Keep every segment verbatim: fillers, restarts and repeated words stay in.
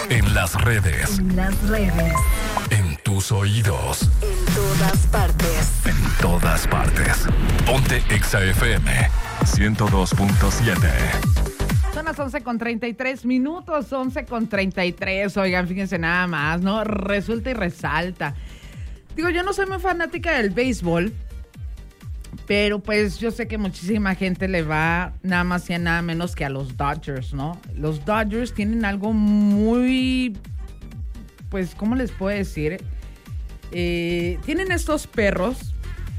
En las redes. En las redes. En tus oídos. En todas partes. En todas partes. Ponte Exa F M ciento dos punto siete. Son las once con treinta y tres minutos, once con treinta y tres. Oigan, fíjense nada más, ¿no? Resulta y resalta. Digo, yo no soy muy fanática del béisbol, pero pues yo sé que muchísima gente le va nada más y nada menos que a los Dodgers, ¿no? Los Dodgers tienen algo muy, pues, ¿cómo les puedo decir? Eh, tienen estos perros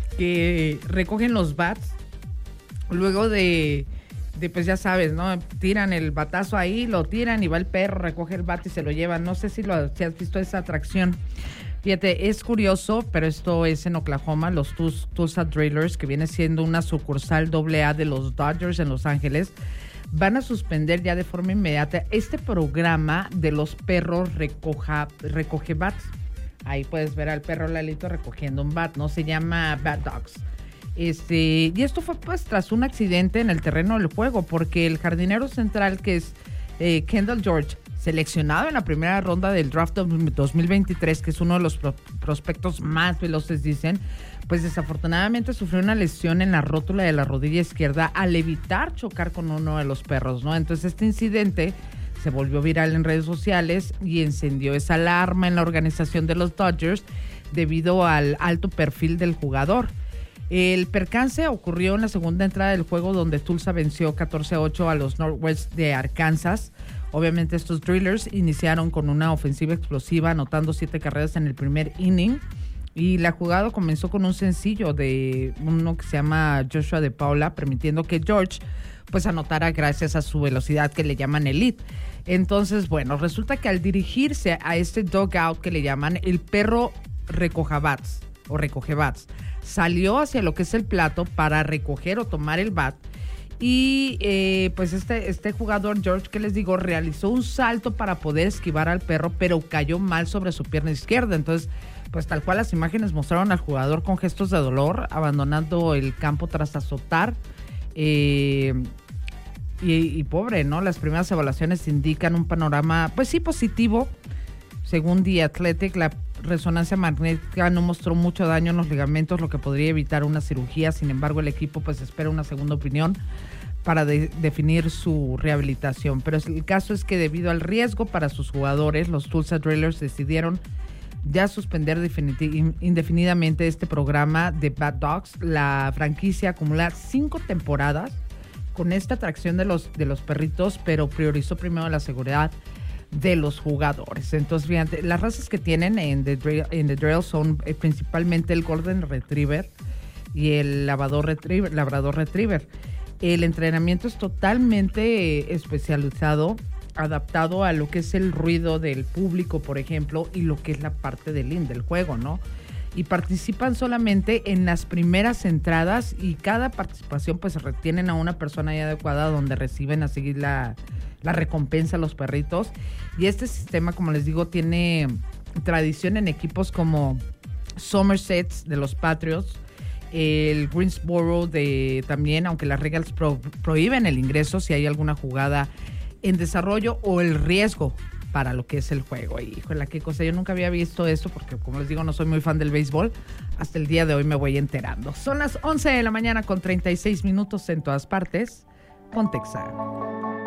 que recogen los bats luego de, de, pues ya sabes, ¿no? Tiran el batazo ahí, lo tiran y va el perro, recoge el bat y se lo lleva. No sé si, lo, si has visto esa atracción. Fíjate, es curioso, pero esto es en Oklahoma, los Tulsa Drillers, que viene siendo una sucursal doble A de los Dodgers en Los Ángeles, van a suspender ya de forma inmediata este programa de los perros recoja, recoge bats. Ahí puedes ver al perro Lalito recogiendo un bat, ¿no? Se llama Bat Dogs. Este, y esto fue pues tras un accidente en el terreno del juego, porque el jardinero central, que es eh, Kendall George, seleccionado en la primera ronda del draft dos mil veintitrés, que es uno de los pro- prospectos más veloces, dicen, pues desafortunadamente sufrió una lesión en la rótula de la rodilla izquierda al evitar chocar con uno de los perros, ¿no? Entonces este incidente se volvió viral en redes sociales y encendió esa alarma en la organización de los Dodgers debido al alto perfil del jugador. El percance ocurrió en la segunda entrada del juego, donde Tulsa venció catorce a ocho a los Northwest de Arkansas. Obviamente estos Drillers iniciaron con una ofensiva explosiva, anotando siete carreras en el primer inning. Y la jugada comenzó con un sencillo de uno que se llama Joshua de Paula, permitiendo que George pues anotara gracias a su velocidad, que le llaman elite. Entonces, bueno, resulta que al dirigirse a este dugout que le llaman, el perro recoja bats o recoge bats, salió hacia lo que es el plato para recoger o tomar el bat. Y eh, pues este, este jugador, George, que les digo, realizó un salto para poder esquivar al perro, pero cayó mal sobre su pierna izquierda. Entonces, pues tal cual las imágenes mostraron al jugador con gestos de dolor, abandonando el campo tras azotar. Eh, y, y pobre, ¿no? Las primeras evaluaciones indican un panorama, pues sí, positivo. Según The Athletic, la resonancia magnética no mostró mucho daño en los ligamentos, lo que podría evitar una cirugía. Sin embargo, el equipo pues espera una segunda opinión para de- definir su rehabilitación. Pero el caso es que debido al riesgo para sus jugadores, los Tulsa Drillers decidieron ya suspender definiti- indefinidamente este programa de Bat Dogs. La franquicia acumula cinco temporadas con esta atracción de los, de los perritos, pero priorizó primero la seguridad de los jugadores. Entonces, fíjate, las razas que tienen en The Drill, en the drill son eh, principalmente el Golden Retriever y el Labrador Retriever, Labrador Retriever. El entrenamiento es totalmente eh, especializado, adaptado a lo que es el ruido del público, por ejemplo, y lo que es la parte del in del juego, ¿no? Y participan solamente en las primeras entradas, y cada participación pues retienen a una persona ya adecuada donde reciben a seguir la, la recompensa a los perritos. Y este sistema, como les digo, tiene tradición en equipos como Somerset de los Patriots, el Greensboro de también, aunque las reglas pro, prohíben el ingreso si hay alguna jugada en desarrollo o el riesgo para lo que es el juego. Y híjole, qué cosa, yo nunca había visto esto porque, como les digo, no soy muy fan del béisbol. Hasta el día de hoy me voy enterando. Son las once de la mañana con treinta y seis minutos en todas partes. Ponte Exa.